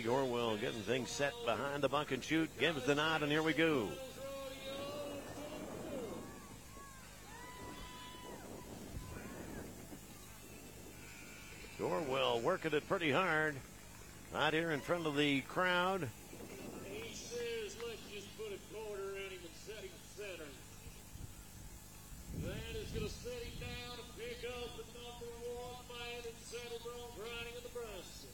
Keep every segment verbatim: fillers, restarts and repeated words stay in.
Gorwell getting things set behind the buck and shoot, gives the nod, and here we go. Gorwell working it pretty hard right here in front of the crowd. He says, let's just put a quarter in him and set him center. That is going to set him down and pick up the number one man in Saddlebronc riding in Nebraska.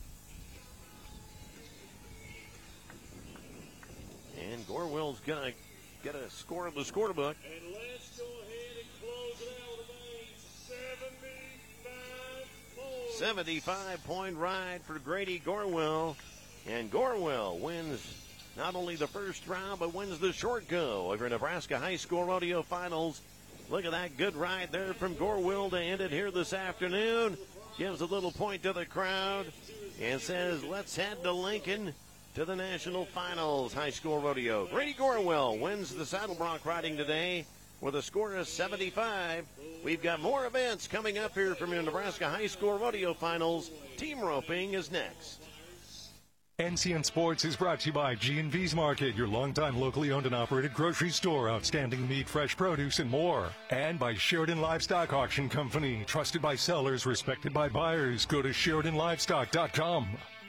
And Gorwell's going to get a score of the scorebook. And let's go ahead and close it out with a seventy-five points. seventy-five point ride for Grady Gorwell. And Gorwell wins not only the first round, but wins the short go over Nebraska High School Rodeo Finals. Look at that good ride there from Gorwell to end it here this afternoon. Gives a little point to the crowd and says, let's head to Lincoln to the National Finals High School Rodeo. Grady Gorwell wins the Saddlebronc riding today with a score of seventy-five. We've got more events coming up here from your Nebraska High School Rodeo Finals. Team roping is next. N C N Sports is brought to you by G and V's Market, your longtime locally owned and operated grocery store. Outstanding meat, fresh produce, and more. And by Sheridan Livestock Auction Company, trusted by sellers, respected by buyers. Go to Sheridan Livestock dot com.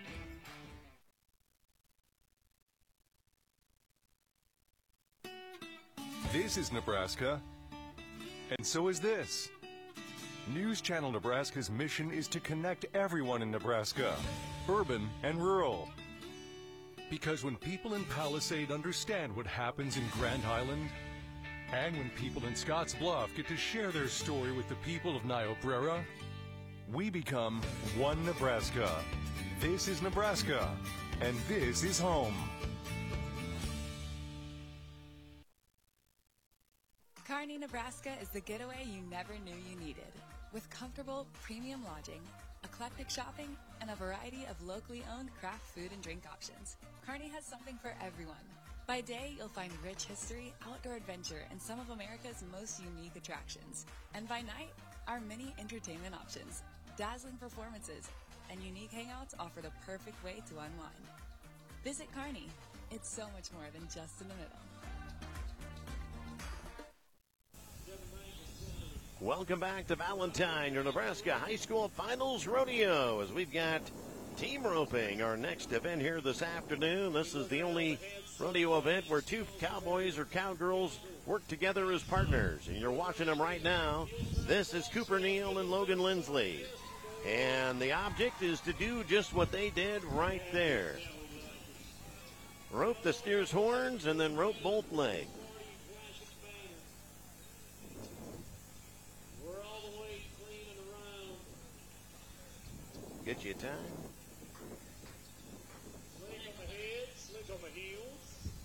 This is Nebraska, and so is this. News Channel Nebraska's mission is to connect everyone in Nebraska, urban and rural. Because when people in Palisade understand what happens in Grand Island, and when people in Scotts Bluff get to share their story with the people of Niobrara, we become one Nebraska. This is Nebraska, and this is home. Kearney, Nebraska is the getaway you never knew you needed. With comfortable, premium lodging, eclectic shopping, and a variety of locally owned craft food and drink options, Kearney has something for everyone. By day, you'll find rich history, outdoor adventure, and some of America's most unique attractions. And by night, our many entertainment options, dazzling performances, and unique hangouts offer the perfect way to unwind. Visit Kearney. It's so much more than just in the middle. Welcome back to Valentine, your Nebraska High School Finals Rodeo, as we've got team roping, our next event here this afternoon. This is the only rodeo event where two cowboys or cowgirls work together as partners, and you're watching them right now. This is Cooper Neal and Logan Lindsley, and the object is to do just what they did right there. Rope the steer's horns and then rope both legs. Get you a time. Slick on the head, slick on the heels.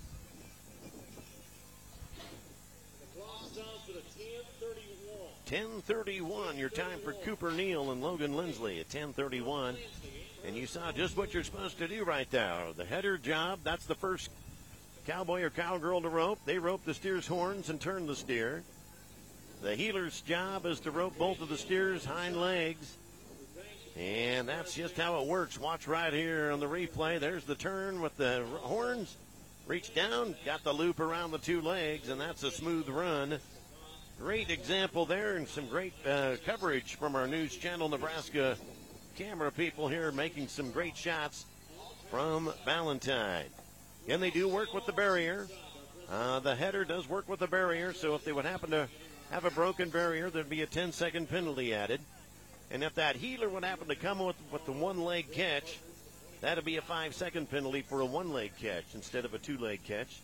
The clock stops at a ten thirty-one. ten thirty-one, your time for Cooper Neal and Logan Lindsley at ten thirty-one. And you saw just what you're supposed to do right there. The header job, that's the first cowboy or cowgirl to rope. They rope the steer's horns and turn the steer. The heeler's job is to rope both of the steer's hind legs. And that's just how it works. Watch right here on the replay. There's the turn with the horns. Reach down, got the loop around the two legs, and that's a smooth run. Great example there, and some great uh, coverage from our News Channel Nebraska camera people here, making some great shots from Valentine. And they do work with the barrier. Uh, the header does work with the barrier, so if they would happen to have a broken barrier, there'd be a ten-second penalty added. And if that heeler would happen to come with, with the one-leg catch, that'd be a five-second penalty for a one-leg catch instead of a two-leg catch.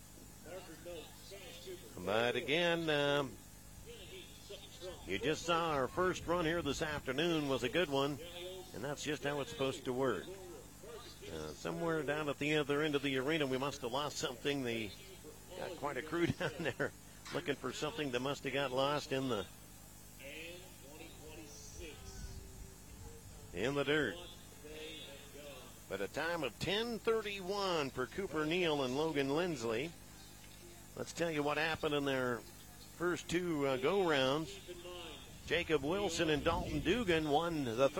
But again, um, you just saw our first run here this afternoon was a good one, and that's just how it's supposed to work. Uh, somewhere down at the other end of the arena, we must have lost something. They got quite a crew down there looking for something that must have got lost in the in the dirt. But a time of ten thirty-one for Cooper Neal and Logan Lindsley. Let's tell you what happened in their first two uh, go rounds. Jacob Wilson and Dalton Dugan won the third.